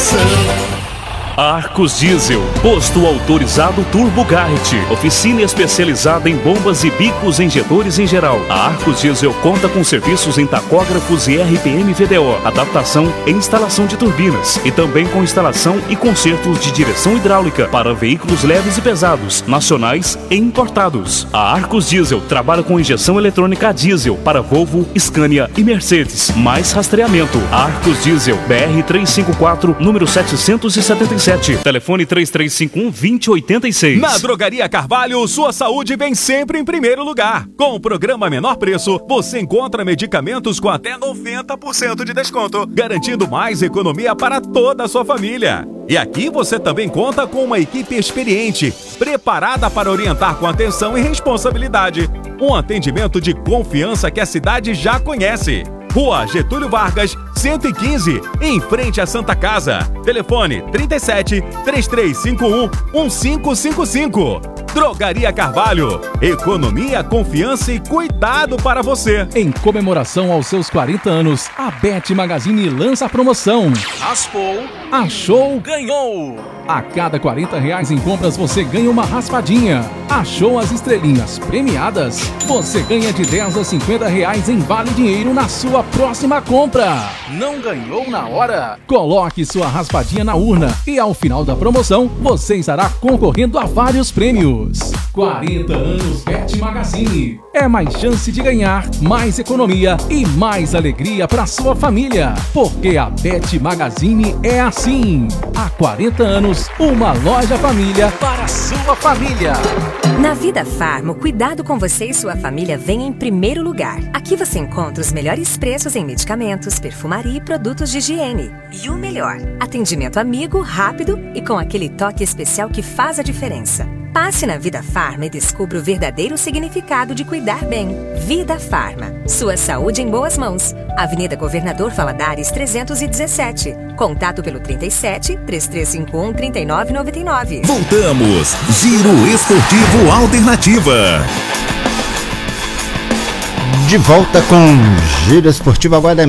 Arcos Diesel, posto autorizado Turbo Garrett, oficina especializada em bombas e bicos injetores em geral. A Arcos Diesel conta com serviços em tacógrafos e RPM VDO, adaptação e instalação de turbinas, e também com instalação e consertos de direção hidráulica para veículos leves e pesados, nacionais e importados. A Arcos Diesel trabalha com injeção eletrônica a diesel para Volvo, Scania e Mercedes, mais rastreamento. Arcos Diesel, BR 354, número 777. Telefone 3351-2086. Na Drogaria Carvalho, sua saúde vem sempre em primeiro lugar. Com o programa Menor Preço, você encontra medicamentos com até 90% de desconto, garantindo mais economia para toda a sua família. E aqui você também conta com uma equipe experiente, preparada para orientar com atenção e responsabilidade. Um atendimento de confiança que a cidade já conhece. Rua Getúlio Vargas, 115, em frente à Santa Casa. Telefone 37 3351 1555. Drogaria Carvalho. Economia, confiança e cuidado para você. Em comemoração aos seus 40 anos, a Bet Magazine lança a promoção. Raspou, achou, ganhou. A cada R$40 em compras você ganha uma raspadinha. Achou as estrelinhas premiadas? Você ganha de R$10 a R$50 em vale dinheiro na sua próxima compra. Não ganhou na hora? Coloque sua raspadinha na urna e ao final da promoção você estará concorrendo a vários prêmios. 40 anos Bet Magazine. É mais chance de ganhar, mais economia e mais alegria para sua família. Porque a Bet Magazine é assim. Há 40 anos, uma loja família para a sua família. Na Vida Farma, o cuidado com você e sua família vem em primeiro lugar. Aqui você encontra os melhores preços em medicamentos, perfumaria e produtos de higiene. E o melhor, atendimento amigo, rápido e com aquele toque especial que faz a diferença. Passe na Vida Farma e descubra o verdadeiro significado de cuidar bem. Vida Farma. Sua saúde em boas mãos. Avenida Governador Valadares 317. Contato pelo 37 3351 3999. Voltamos. Giro Esportivo Alternativa. De volta com Giro Esportivo, agora é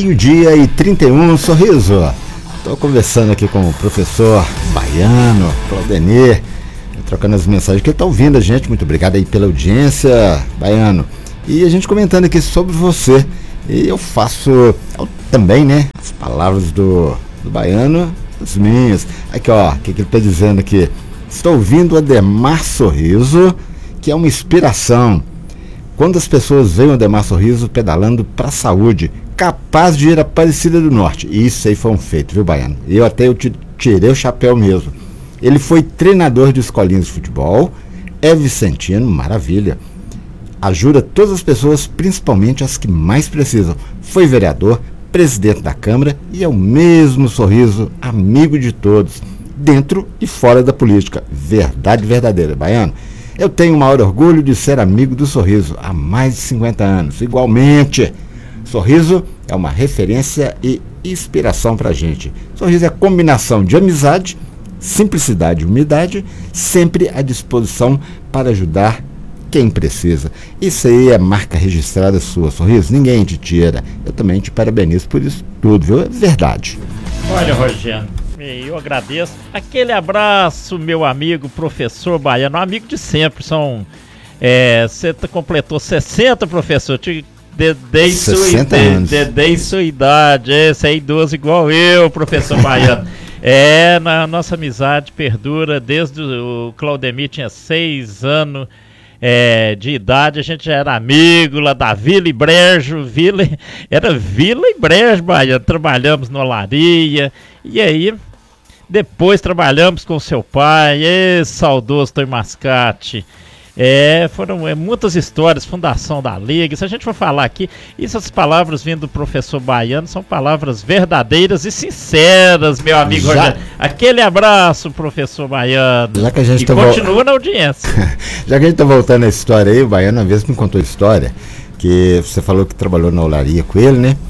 12h31, Sorriso. Estou conversando aqui com o professor Baiano, Claudenir, trocando as mensagens que ele está ouvindo a gente. Muito obrigado aí pela audiência, Baiano. E a gente comentando aqui sobre você. E eu faço também, né, as palavras do Baiano, as minhas. Aqui, ó, o que ele está dizendo aqui? Estou ouvindo o Ademar Sorriso, que é uma inspiração. Quando as pessoas veem o Ademar Sorriso pedalando para a saúde, capaz de ir a Aparecida do Norte. E isso aí foi um feito, viu, Baiano? Eu tirei o chapéu mesmo. Ele foi treinador de escolinhas de futebol, é vicentino, maravilha. Ajuda todas as pessoas, principalmente as que mais precisam. Foi vereador, presidente da Câmara e é o mesmo Sorriso, amigo de todos, dentro e fora da política. Verdade verdadeira, Baiano. Eu tenho o maior orgulho de ser amigo do Sorriso há mais de 50 anos. Igualmente, Sorriso é uma referência e inspiração pra gente. Sorriso é a combinação de amizade, simplicidade e humildade, sempre à disposição para ajudar quem precisa. Isso aí é marca registrada sua, Sorriso, ninguém te tira. Eu também te parabenizo por isso tudo, viu? É verdade. Olha, Rogério, eu agradeço. Aquele abraço, meu amigo professor Baiano, amigo de sempre. Você completou 60, professor. Dei sua idade. Você é idoso igual eu, professor Baiano. Na nossa amizade perdura desde o Claudemir tinha 6 anos de idade, a gente já era amigo lá da Vila e Brejo, Vila e Brejo, Baiano. Trabalhamos na olaria, e aí depois trabalhamos com seu pai, saudoso Toy Mascate. Foram muitas histórias, fundação da Liga. Se a gente for falar aqui, essas palavras vindo do professor Baiano são palavras verdadeiras e sinceras, meu amigo Rogério. Aquele abraço, professor Baiano. Já que a gente continua na audiência. Já que a gente tá voltando à história aí, o Baiano uma vez me contou a história, que você falou que trabalhou na olaria com ele, né?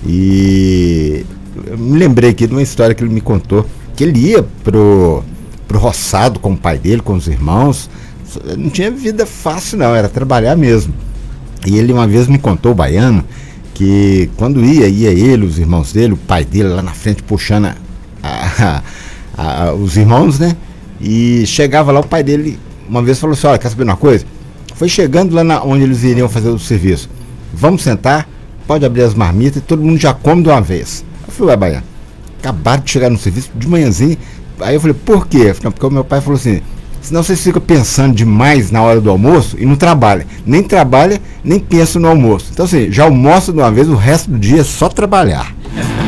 E eu me lembrei aqui de uma história que ele me contou, que ele ia pro roçado com o pai dele, com os irmãos. Não tinha vida fácil não, era trabalhar mesmo. E ele uma vez me contou, o Baiano, que quando ia ele, os irmãos dele, o pai dele lá na frente puxando os irmãos, né? E chegava lá, o pai dele uma vez falou assim: olha, quer saber uma coisa? Foi chegando lá onde eles iriam fazer o serviço. Vamos sentar, pode abrir as marmitas e todo mundo já come de uma vez. Eu falei: ué, Baiano, acabaram de chegar no serviço de manhãzinho. Aí eu falei: por quê? Eu falei: porque o meu pai falou assim: senão vocês ficam pensando demais na hora do almoço e não trabalha. Nem trabalha, nem pensa no almoço. Então assim, já almoça de uma vez, o resto do dia é só trabalhar.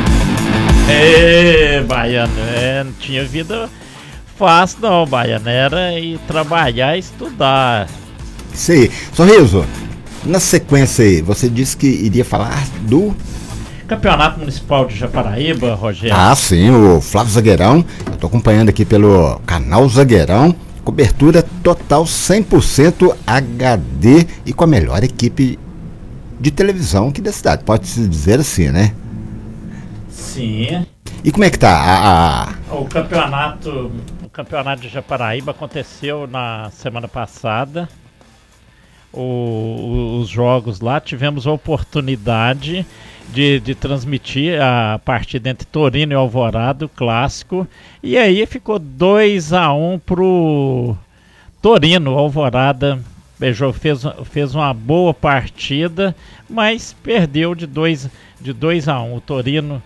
Baiano, não tinha vida fácil não, Baiano. Era ir trabalhar e estudar. Isso aí. Sorriso, na sequência aí, você disse que iria falar do Campeonato Municipal de Japaraíba, Rogério. Ah, sim, o Flávio Zagueirão. Eu tô acompanhando aqui pelo canal Zagueirão. Cobertura total 100% HD e com a melhor equipe de televisão aqui da cidade. Pode-se dizer assim, né? Sim. E como é que tá O campeonato de Japaraíba aconteceu na semana passada. Os jogos lá, tivemos a oportunidade de transmitir a partida entre Torino e Alvorada, o clássico, e aí ficou 2-1 pro Torino. Alvorada fez uma boa partida, mas perdeu de 2-1. O Torino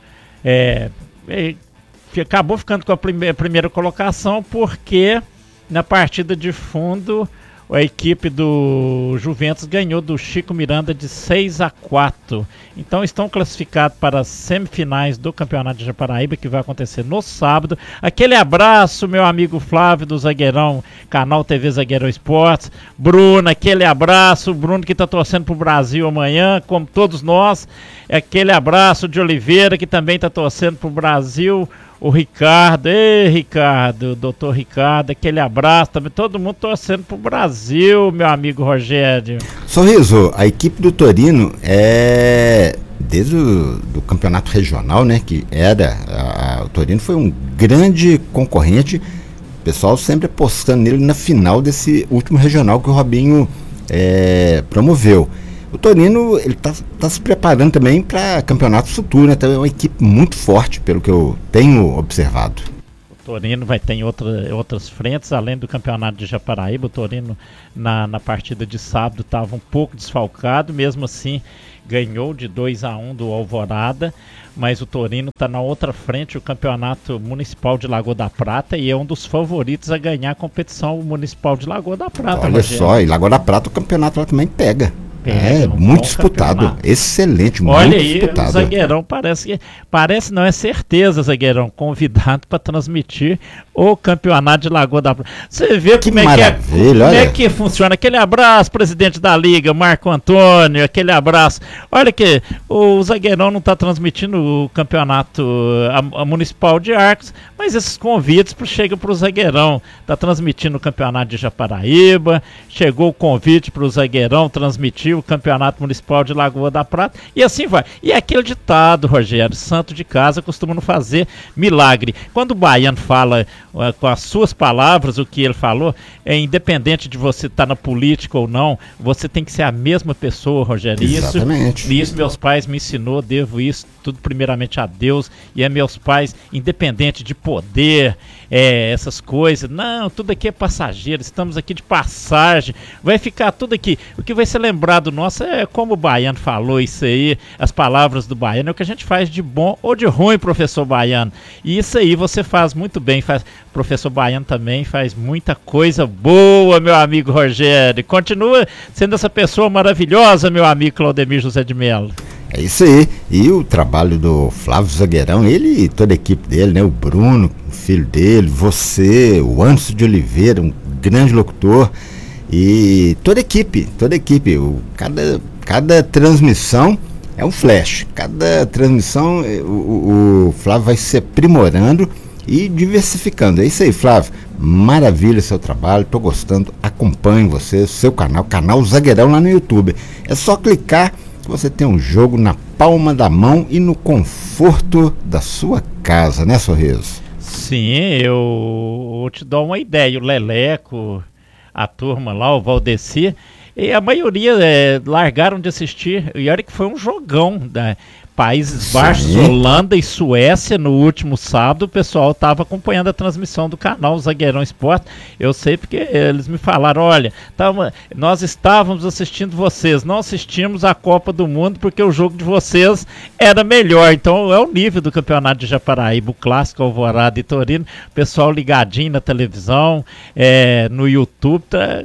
acabou ficando com a primeira colocação, porque na partida de fundo a equipe do Juventus ganhou do Chico Miranda de 6-4. Então estão classificados para as semifinais do Campeonato de Japaraíba, que vai acontecer no sábado. Aquele abraço, meu amigo Flávio do Zagueirão, canal TV Zagueirão Esportes. Bruno, aquele abraço. Bruno que está torcendo para o Brasil amanhã, como todos nós. Aquele abraço de Oliveira, que também está torcendo para o Brasil. O Ricardo, Ricardo, doutor Ricardo, aquele abraço também, todo mundo torcendo pro Brasil, meu amigo Rogério. Sorriso, a equipe do Torino desde o campeonato regional, né, que o Torino foi um grande concorrente, o pessoal sempre apostando nele na final desse último regional que o Robinho promoveu. O Torino, ele tá se preparando também para campeonato futuro, né? Então é uma equipe muito forte, pelo que eu tenho observado. O Torino vai ter em outras frentes, além do campeonato de Japaraíba. O Torino, na partida de sábado, estava um pouco desfalcado, mesmo assim ganhou de 2-1 do Alvorada, mas o Torino está na outra frente, o campeonato municipal de Lagoa da Prata, e é um dos favoritos a ganhar a competição municipal de Lagoa da Prata. Olha só, e Lagoa da Prata o campeonato lá também pega. Muito disputado, excelente, muito disputado. Olha aí, o Zagueirão parece não, é certeza, Zagueirão, convidado para transmitir o campeonato de Lagoa da Prata. Você vê como é que funciona. Aquele abraço, presidente da Liga, Marco Antônio, aquele abraço. Olha que o Zagueirão não está transmitindo o campeonato a municipal de Arcos, mas esses convites chegam para o Zagueirão. Está transmitindo o campeonato de Japaraíba, chegou o convite para o Zagueirão transmitir o campeonato municipal de Lagoa da Prata, e assim vai. E é aquele ditado, Rogério, santo de casa costuma não fazer milagre. Quando o baiano fala com as suas palavras o que ele falou, independente de você estar na política ou não, você tem que ser a mesma pessoa, Rogério. Exatamente. Isso meus pais me ensinou, devo isso tudo primeiramente a Deus, e meus pais, independente de poder, essas coisas, não, tudo aqui é passageiro, estamos aqui de passagem, vai ficar tudo aqui. O que vai ser lembrado nosso é como o baiano falou isso aí, as palavras do baiano, é o que a gente faz de bom ou de ruim, professor Baiano. E isso aí você faz muito bem, professor Baiano também faz muita coisa boa, meu amigo Rogério. Continua sendo essa pessoa maravilhosa, meu amigo Claudemir José de Mello. É isso aí. E o trabalho do Flávio Zagueirão, ele e toda a equipe dele, né? O Bruno, o filho dele, você, o Anderson de Oliveira, um grande locutor, e toda a equipe. Cada transmissão é um flash. Cada transmissão o Flávio vai se aprimorando e diversificando. É isso aí, Flávio. Maravilha seu trabalho, tô gostando. Acompanho você, seu canal Zagueirão lá no YouTube. É só clicar que você tem um jogo na palma da mão e no conforto da sua casa, né, Sorriso? Sim, eu te dou uma ideia. O Leleco, a turma lá, o Valdeci, e a maioria largaram de assistir. E olha que foi um jogão, né? Países Baixos, Holanda e Suécia, no último sábado, o pessoal estava acompanhando a transmissão do canal Zagueirão Esporte. Eu sei porque eles me falaram, olha, nós estávamos assistindo vocês, não assistimos a Copa do Mundo porque o jogo de vocês era melhor. Então é o nível do campeonato de Japaraíba, o clássico Alvorada e Torino, o pessoal ligadinho na televisão, no YouTube,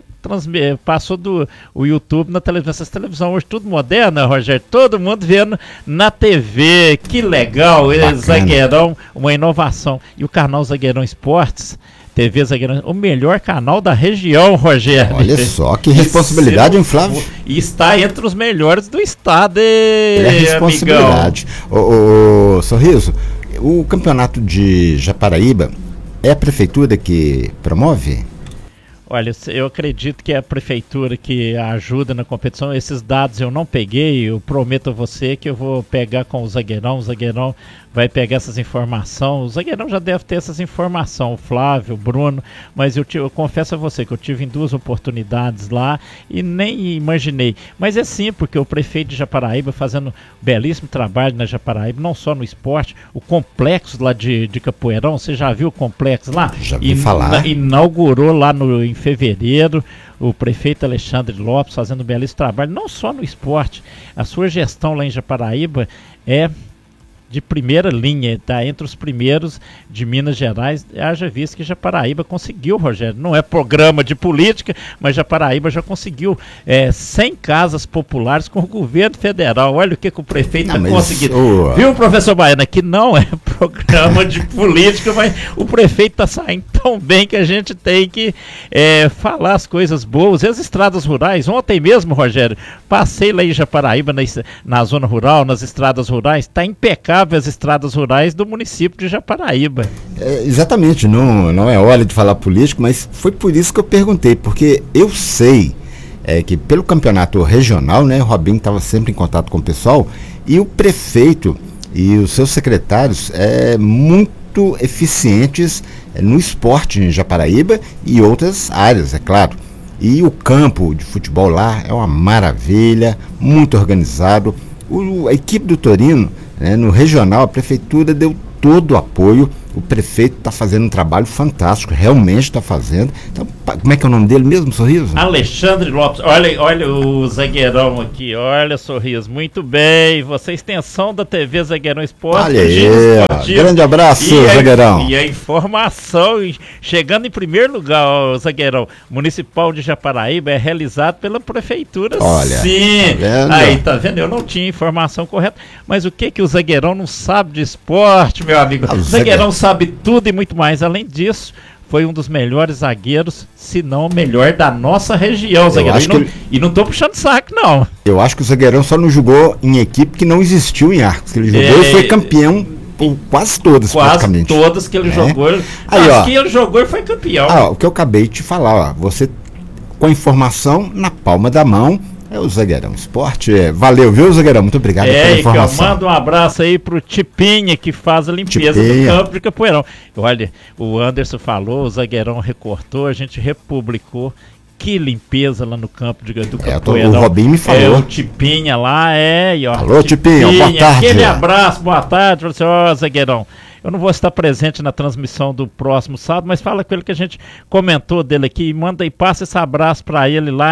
passou o YouTube na televisão, essas televisões hoje tudo moderna, Rogério, todo mundo vendo na TV, que legal, Zagueirão, uma inovação. E o canal Zagueirão Esportes, TV Zagueirão, o melhor canal da região, Rogério. Olha só, que responsabilidade, hein, Flávio? E está entre os melhores do estado, responsabilidade. Ô, Sorriso, o campeonato de Japaraíba é a prefeitura que promove? Olha, eu acredito que é a prefeitura que ajuda na competição. Esses dados eu não peguei, eu prometo a você que eu vou pegar com o Zagueirão vai pegar essas informações. O Zagueirão já deve ter essas informações, o Flávio, o Bruno, mas eu confesso a você que eu tive em 2 oportunidades lá e nem imaginei. Mas é sim, porque o prefeito de Japaraíba fazendo um belíssimo trabalho na Japaraíba, não só no esporte, o complexo lá de Capoeirão, você já viu o complexo lá? Já vi falar. Inaugurou lá em fevereiro, o prefeito Alexandre Lopes fazendo um belíssimo trabalho, não só no esporte. A sua gestão lá em Japaraíba é de primeira linha, está entre os primeiros de Minas Gerais. Haja visto que Japaraíba conseguiu, Rogério, não é programa de política, mas Japaraíba já conseguiu 100 casas populares com o governo federal. Olha o que o prefeito está conseguindo. Viu, professor Baiano, que não é programa de política, mas o prefeito está saindo tão bem que a gente tem que falar as coisas boas. E as estradas rurais, ontem mesmo, Rogério, passei lá em Japaraíba, na zona rural, nas estradas rurais, está impecável as estradas rurais do município de Japaraíba. Exatamente, não é hora de falar político, mas foi por isso que eu perguntei, porque eu sei que pelo campeonato regional, né, o Robinho estava sempre em contato com o pessoal, e o prefeito e os seus secretários muito eficientes no esporte em Japaraíba e outras áreas, é claro. E o campo de futebol lá é uma maravilha, muito organizado. A equipe do Torino, no regional, a prefeitura deu todo o apoio. O prefeito está fazendo um trabalho fantástico, realmente está fazendo. Então, como é que é o nome dele mesmo, Sorriso? Alexandre Lopes. Olha o Zagueirão aqui, olha, Sorriso, muito bem. Você, extensão da TV Zagueirão Esporte. Olha aí, grande abraço, Zagueirão. E a informação, chegando em primeiro lugar, o Zagueirão Municipal de Japaraíba é realizado pela prefeitura. Olha, sim. Tá vendo? Aí, tá vendo? Eu não tinha informação correta. Mas o que o Zagueirão não sabe de esporte, meu amigo? O Zagueirão sabe tudo e muito mais. Além disso, foi um dos melhores zagueiros, se não o melhor da nossa região, Zagueirão. E não tô puxando saco, não. Eu acho que o Zagueirão só não jogou em equipe que não existiu em Arcos. Que ele jogou e foi campeão por quase todas, praticamente. Quase todas que ele jogou. Aí, que ele jogou e foi campeão. O que eu acabei de te falar, você com a informação na palma da mão. É o Zagueirão Esporte. Valeu, viu, Zagueirão? Muito obrigado pela informação. Eu mando um abraço aí pro Tipinha, que faz a limpeza do campo de Capoeirão. Olha, o Anderson falou, o Zagueirão recortou, a gente republicou. Que limpeza lá no campo do Capoeirão. O Robinho me falou. O Tipinha lá, Alô, Tipinha, boa tarde. Aquele abraço, boa tarde. Falou assim, Zagueirão, eu não vou estar presente na transmissão do próximo sábado, mas fala com ele que a gente comentou dele aqui. Manda e passa esse abraço pra ele lá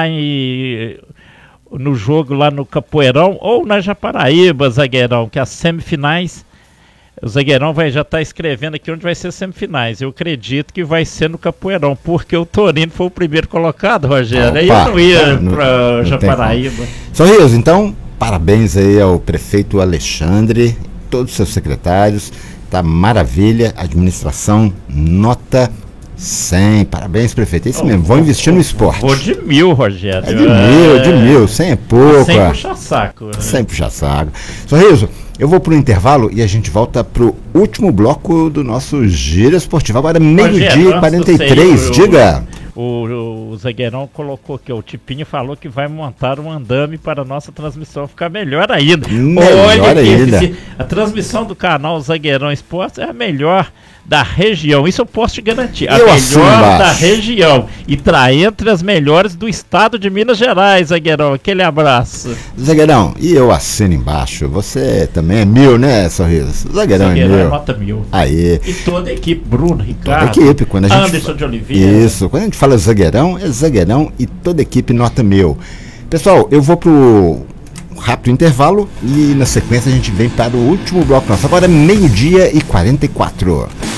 no jogo lá no Capoeirão ou na Japaraíba, Zagueirão, que as semifinais, o Zagueirão já está escrevendo aqui onde vai ser as semifinais. Eu acredito que vai ser no Capoeirão, porque o Torino foi o primeiro colocado, Rogério. Aí eu não ia para Japaraíba. Sorriso, então, parabéns aí ao prefeito Alexandre, todos os seus secretários, tá maravilha, administração, nota 100, parabéns, prefeito. É isso mesmo, vão investir no esporte. Vou de 1000, Rogério. De mil, 100 é pouco. Sem puxar saco. Sem puxar saco. Sorriso, eu vou pro intervalo e a gente volta pro último bloco do nosso Giro Esportivo. Agora meio-dia e 43, diga. O Zagueirão colocou aqui, o Tipinho falou que vai montar um andame para a nossa transmissão ficar melhor ainda. Olha aqui, a transmissão do canal Zagueirão Esportes é a melhor da região, isso eu posso te garantir, a melhor da região, e tá entre as melhores do estado de Minas Gerais, Zagueirão, aquele abraço. Zagueirão, e eu assino embaixo, você também é 1000, né, Sorriso? Zagueirão é 1000. Nota 1000. Aí. E toda a equipe, Bruno, Ricardo, toda a equipe, quando a gente Anderson de Oliveira. Isso, quando a gente fala Zagueirão, é Zagueirão e toda a equipe nota 1000. Pessoal, eu vou pro rápido intervalo e na sequência a gente vem para o último bloco nosso. Agora 12h44.